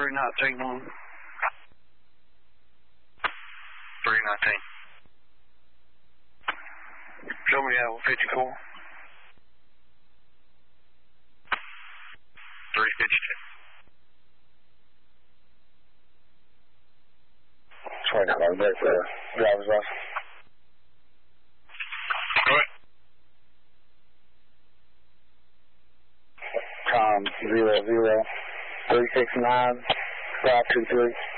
319 on. 319. Show me out 54. 352. Trying to log back for driver's license. Go ahead. Tom 00369 523.